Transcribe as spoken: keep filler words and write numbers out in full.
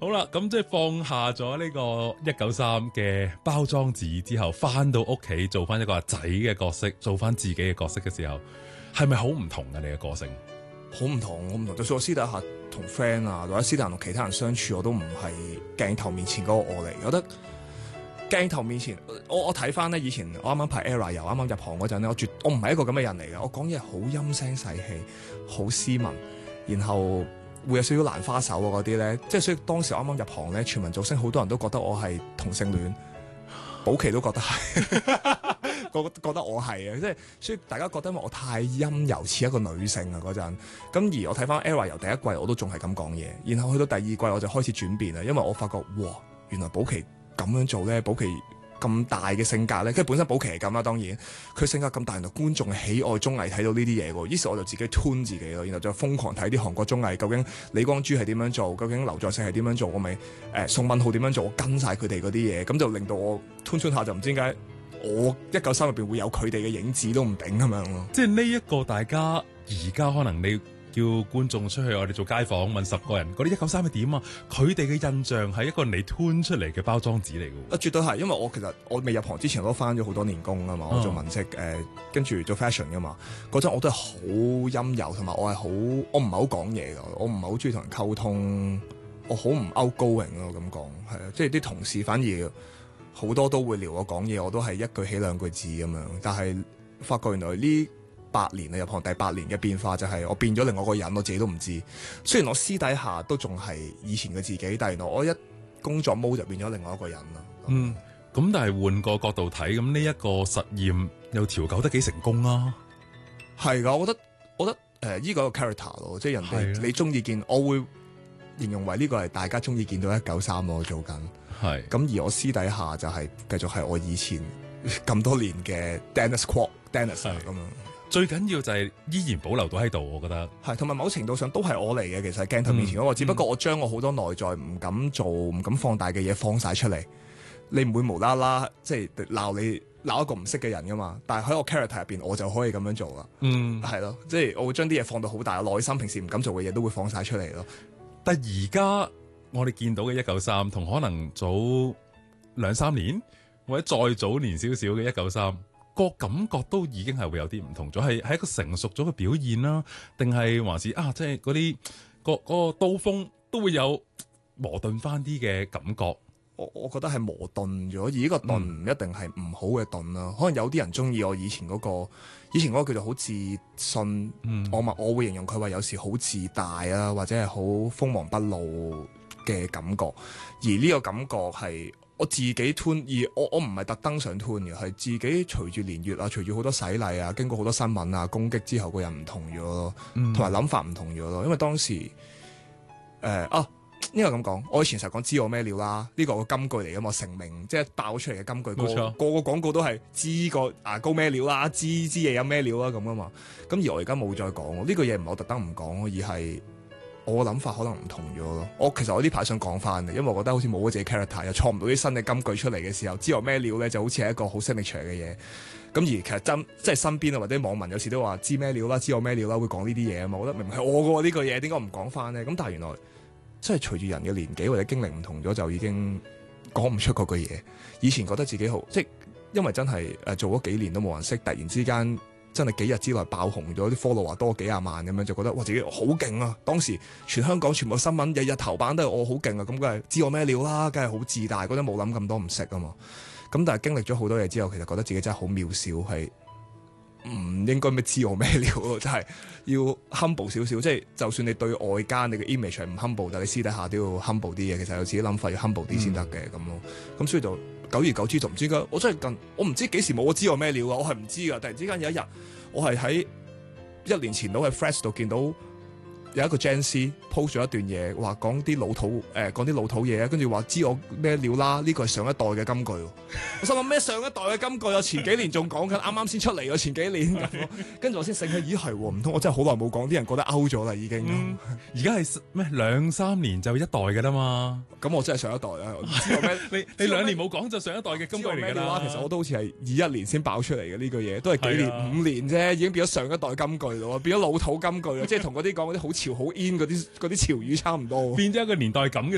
好啦，咁即係放下咗呢個一九三嘅包裝紙之後，翻到屋企做翻一個阿仔嘅角色，做翻自己嘅角色嘅時候，係咪好唔同嘅你嘅個性？ 好唔同，好唔同。就算我私底下同 friend 啊，或者私底下同其他人相處，我都唔係鏡頭面前嗰個我嚟。我覺得鏡頭面前，我我睇翻咧，以前我啱啱拍 Era 又啱啱入行嗰陣咧，我絕我唔係一個咁嘅人嚟嘅。我講嘢好陰聲細氣，好斯文，然後會有少少蘭花手啊嗰啲咧。即係所以當時我啱啱入行咧，全民造星好多人都覺得我係同性戀，保期都覺得係。覺覺得我係啊，即係所以大家覺得我太陰柔似一個女性啊嗰陣，咁而我睇翻 Era 由第一季我都仲係咁講嘢，然後去到第二季我就開始轉變啦，因為我發覺哇，原來保期咁樣做咧，保期咁大嘅性格咧，即係本身保期係咁啦，當然佢性格咁大，原來觀眾喜愛綜藝睇到呢啲嘢喎，於是我就自己 tune 自己咯，然後就瘋狂睇啲韓國綜藝，究竟李光洙係點樣做，究竟劉在石係點樣做，我咪誒、呃、宋敏浩點樣做，我跟晒佢哋嗰啲嘢，咁就令到我 tune tune 下就唔知點解。我一九三入邊會有佢哋嘅影子都唔定咁樣咯， 即係呢一個大家而家可能你叫觀眾出去，我哋做街訪問十個人，嗰啲一九三係點啊？佢哋嘅印象係一個你吞出嚟嘅包裝紙嚟嘅。 啊，絕對係，因為我其實我未入行之前我都返咗好多年工啊嘛，我做文職誒，跟、呃、住做 fashion 噶嘛，嗰陣我都係好陰柔，同埋我係好我唔係好講嘢㗎，我唔係好中意同人溝通，我好唔 outgoing 咯咁講，係啊，即係啲同事反而。好多都會撩我講嘢，我都係一句起兩句字咁樣。但係發覺原來呢八年啊，入行第八年嘅變化就係我變咗另外一個人，我自己都唔知。雖然我私底下都仲係以前嘅自己，但係原來我一工作 mode 就變咗另外一個人啦。 嗯，咁但係換個角度睇，咁呢一個實驗又調教得幾成功啊？ 係㗎，我覺得我覺得誒依、呃呢個 character 咯，即係人哋你中意見，我會形容為呢個係大家中意見到一九三我做緊。係咁，而我私底下就係繼續係我以前咁多年嘅 Dennis Kwok Dennis 咁樣。 最緊要就係依然保留到喺度，我覺得係，同埋某程度上都係我嚟嘅。其實鏡頭面前嗰個，嗯、只不過我將我好多內在唔敢做、唔敢放大嘅嘢放晒出嚟。你唔會無啦啦即係鬧你鬧一個唔識嘅人噶嘛？但係喺我 character 入邊，我就可以咁樣做啦。嗯，係咯，即係我會將啲嘢放到好大，內心平時唔敢做嘅嘢都會放晒出嚟咯。 但係而家。我哋見到嘅一九三同可能早兩三年或者再早年少少嘅一九三個感覺都已經係會有啲唔同咗，係係一個成熟咗嘅表現啦，定係還是啊？即係嗰啲個嗰個刀鋒都會有磨鈍翻啲嘅感覺。 我我覺得係磨鈍咗，而呢個鈍唔一定係唔好嘅鈍啦。嗯、可能有啲人中意我以前嗰、嗰個，以前嗰個叫做好自信。嗯、我咪我會形容佢話有時好自大啊，或者係好鋒芒不露嘅感覺，而呢個感覺係我自己 tune，而我我唔係特登想 tune 嘅，係自己隨住年月啊，隨住好多洗禮啊，經過好多新聞啊攻擊之後，個人唔同咗咯，同埋諗法唔同咗咯。因為當時誒、呃、啊，呢個咁講，我以前成日講知我咩料啦，呢、這個個金句嚟噶嘛，成名即係爆出嚟嘅金句，冇錯，個個廣告都係知個牙膏咩料啦，知知嘢有咩料啦咁啊嘛。咁而我而家冇再講，呢、這個嘢唔係我特登唔講，而係。我嘅諗法可能唔同咗咯。我其實我呢排想講翻嘅，因為我覺得好似冇咗自己 character，又創唔到啲新嘅金句出嚟嘅時候，知我咩料咧，就好似係一個好 signature 嘅嘢。咁而其實真即係身邊啊，或者網民有時都話知咩料啦，知我咩料啦，會講呢啲嘢啊嘛。我覺得明明係我嘅喎呢個嘢，點解唔講翻咧？咁但係原來即係隨住人嘅年紀或者經歷唔同咗，就已經講唔出嗰句嘢。以前覺得自己好，即係因為真係誒做咗幾年都冇人識，突然之間。真係幾日之內爆紅咗，啲 follow 話多幾廿萬咁樣，就覺得哇自己好勁啊！當時全香港全部新聞日日頭版都係我好勁啊！咁梗係知我咩料啦，梗係好自大，嗰陣冇諗咁多唔識啊嘛。咁但係經歷咗好多嘢之後，其實覺得自己真係好渺小，係唔應該咩知我咩料咯，真係要 humble 少少。即係就算你對外間你嘅 image 係唔 humble，但係你私底下都要 humble 啲嘢。其實有自己諗法要 humble 啲先得嘅咁咯。咁所以就。久而久之就唔知點解，我真係近，我唔知幾時冇我知我咩料啊！我係唔知噶，突然之間有一日，我係喺一年前到喺 Fresh 度見到有一個 Gen Z post 咗一段嘢，話講啲老土誒，講啲老土嘢啊，跟住話知我咩料啦，呢個係上一代嘅金句。我心諗咩上一代嘅金句啊？前幾年仲講緊，啱啱先出嚟啊！前幾年咁，跟住我先醒起，咦係喎，唔通我真係好耐冇講，啲人覺得 out 咗啦已經。 而家係咩兩三年就一代嘅啦嘛？ 咁我真係上一代啊！知我咩？ 你你兩年冇講就上一代嘅金句嚟㗎啦。 其實我都好似係二一年先爆出嚟嘅呢句嘢，都係幾年、啊、五年啫，已經變咗上一代金句咯，變咗老土金句咯，即係同嗰啲講嗰啲好潮好 in 嗰啲嗰啲潮語差唔多， 變咗一個年代感嘅。